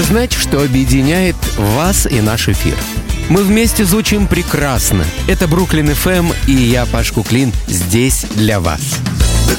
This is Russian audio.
вы знаете, что объединяет вас и наш эфир? Мы вместе звучим прекрасно. Это Бруклин FM, и я, Паш Куклин, здесь для вас.